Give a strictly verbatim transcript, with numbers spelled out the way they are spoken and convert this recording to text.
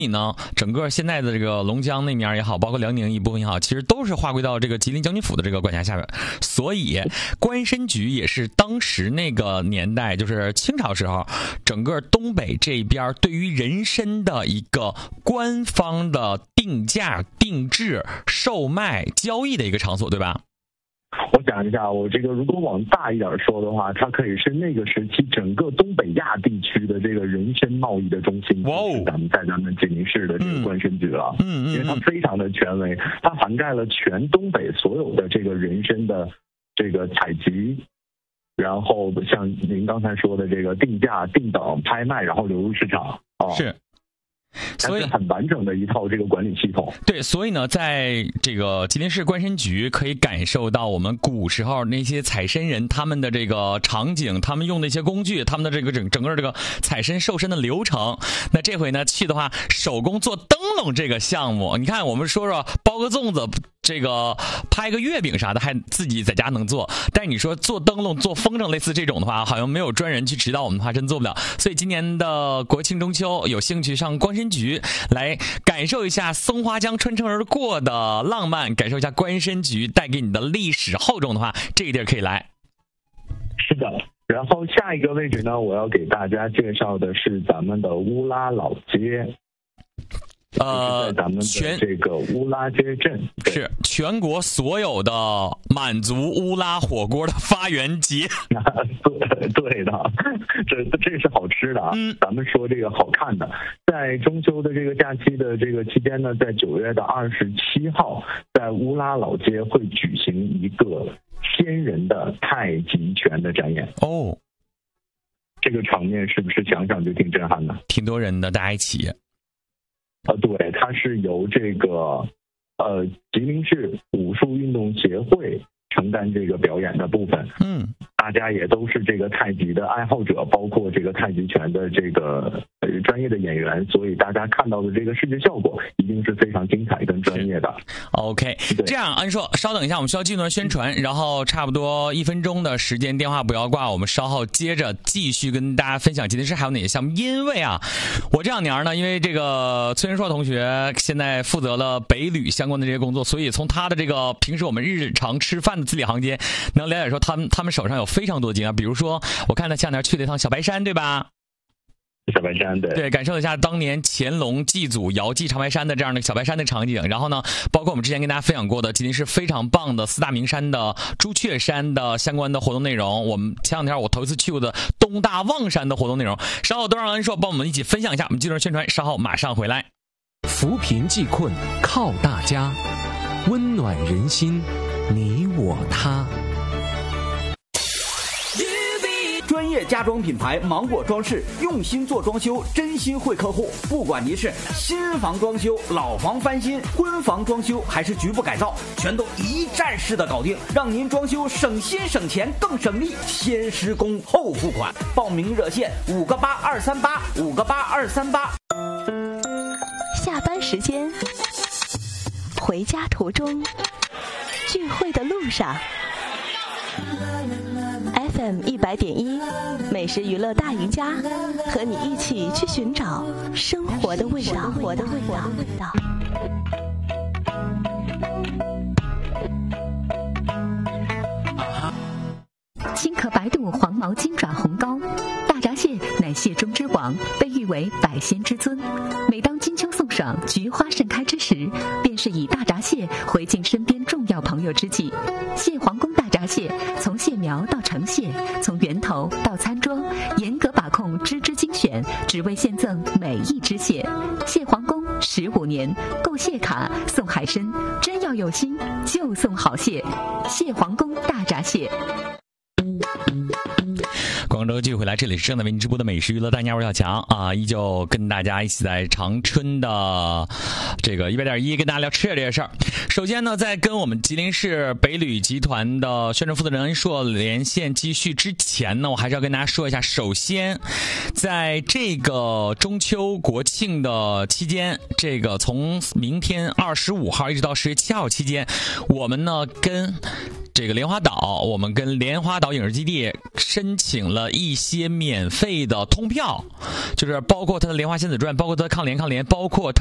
所以呢，整个现在的这个龙江那面也好，包括辽宁一部分也好，其实都是划归到这个吉林将军府的这个管辖下边。所以关申局也是当时那个年代，就是清朝时候，整个东北这边对于人参的一个官方的定价、定制、售卖、交易的一个场所，对吧？ 我想一下，我这个如果往大一点说的话，它可以是那个时期整个东北亚地区的这个人参贸易的中心。哇哦！咱们在咱们吉林市的这个关申局了，嗯嗯，因为它非常的权威，它涵盖了全东北所有的这个人参的这个采集，然后像您刚才说的这个定价、定等、拍卖，然后流入市场啊。 是。 所以很完整的一套这个管理系统。 对，所以呢，在这个吉林市关申局可以感受到我们古时候那些采参人他们的这个场景，他们用的一些工具，他们的这个整整个这个采参授参的流程。那这回呢去的话，手工做灯笼这个项目，你看我们说说包个粽子，这个拍个月饼啥的，还自己在家能做，但是你说做灯笼、做风筝类似这种的话，好像没有专人去指导我们的话，真做不了。所以今年的国庆中秋，有兴趣上关申局来感受一下松花江穿城而过的浪漫，感受一下关申局带给你的历史厚重的话，这个地儿可以来。 是的。然后下一个位置呢，我要给大家介绍的是咱们的乌拉老街。呃，在咱们的这个乌拉街镇， 是全国所有的满族乌拉火锅的发源地。 对对的，这这是好吃的啊。嗯，咱们说这个好看的，在中秋的这个假期的这个期间呢，在九月的二十七号，在乌拉老街会举行一个仙人的太极拳的展演。哦，这个场面是不是想想就挺震撼的？ 挺多人的，大家一起。 呃，对，它是由这个呃吉林市武术运动协会承担这个表演的部分。嗯，大家也都是这个太极的爱好者，包括这个太极拳的这个呃专业的演员，所以大家看到的这个视觉效果一定是非常精彩跟专业的。 OK， 这样安硕，稍等一下，我们需要进一段宣传，然后差不多一分钟的时间，电话不要挂，我们稍后接着继续跟大家分享吉林市还有哪些项目。因为啊，我这两年呢，因为这个崔元硕同学现在负责了北旅相关的这些工作，所以从他的这个平时我们日常吃饭的字里行间，能了解说他们他们手上有非常多经验。比如说，我看他前两天去了一趟小白山，对吧？ 小白山，对对，感受一下当年乾隆祭祖遥祭长白山的这样的小白山的场景。然后呢，包括我们之前跟大家分享过的吉林市非常棒的四大名山的朱雀山的相关的活动内容。我们前两天我头一次去过的东大望山的活动内容，稍后都让安硕帮我们一起分享一下。我们进入宣传，稍后马上回来。 扶贫济困靠大家，温暖人心，你我他。 专业家装品牌芒果装饰，用心做装修，真心惠客户。不管您是新房装修、老房翻新、婚房装修还是局部改造，全都一站式的搞定，让您装修省心省钱更省力。先施工后付款，报名热线五个八二三八五个八二三八。 下班时间，回家途中，聚会的路上。F M 一百点一，美食娱乐大赢家，和你一起去寻找生活的味道。生活的味道。 青壳白肚黄毛金爪红膏，大闸蟹乃蟹中之王，被誉为百仙之尊。每当金秋送爽、菊花盛开之时，便是以大闸蟹回敬身边重要朋友之际。蟹皇宫大闸蟹从蟹苗到成蟹，从源头到餐桌，严格把控只只精选，只为献赠每一只蟹。蟹皇宫十五年，购蟹卡送海参，真要有心就送好蟹。蟹皇宫大闸蟹。 广州继续回来，这里是正在为您直播的美食娱乐大家，我是小强啊，依旧跟大家一起在长春的这个一百点一跟大家聊吃的这些事儿。首先呢，在跟我们吉林市北旅集团的宣传负责人硕连线继续之前呢，我还是要跟大家说一下，首先在这个中秋国庆的期间，这个从明天二十五号一直到十月七号期间，我们呢跟这这个莲花岛，我们跟莲花岛影视基地申请了一些免费的通票，就是包括它的《莲花仙子传》，包括它的抗联抗联，包括它